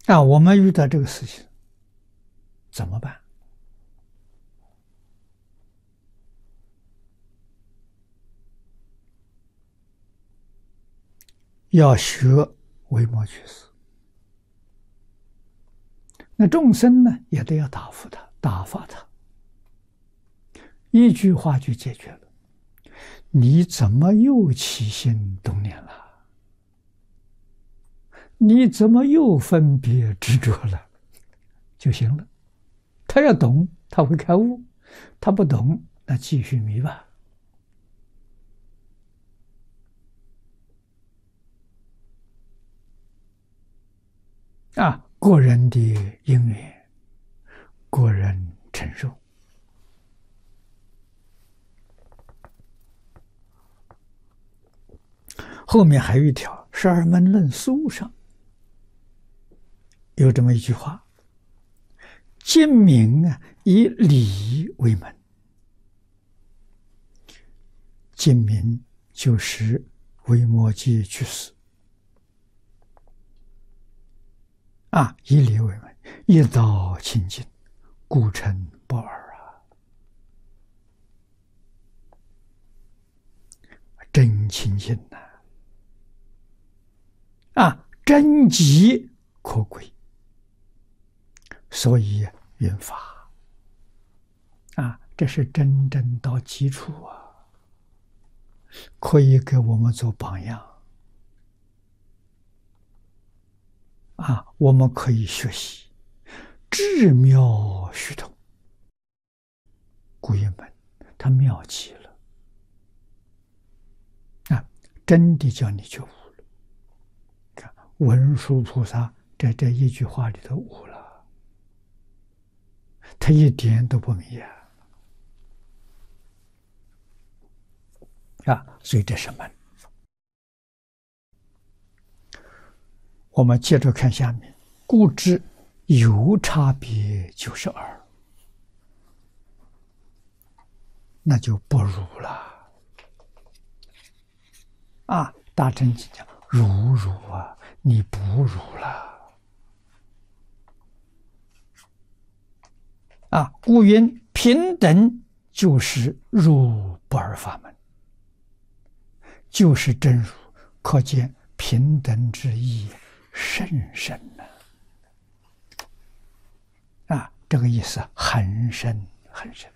我们遇到这个事情怎么办？要学维摩诘思。那众生呢，也都要答复他，打发他，一句话就解决了。你怎么又起心动念了？你怎么又分别执着了？就行了。他要懂，他会开悟；他不懂，那继续迷吧。个人的因缘，个人承受。后面还有一条《十二门论书》上有这么一句话：今明以理为门。今明就是维摩诘去世。以理为门，一道清净，故称不二真清净真极可贵，所以云法这是真正到基础可以给我们做榜样我们可以学习，至妙虚通。故云门，它妙极了真的叫你觉悟了。看文殊菩萨在这一句话里头悟了，他一点都不迷所以这是门。我们接着看下面，故知有差别就是二，那就不如了。大乘经讲如你不如了故云平等就是入不二法门，就是真如，可见平等之意甚深这个意思很深很深。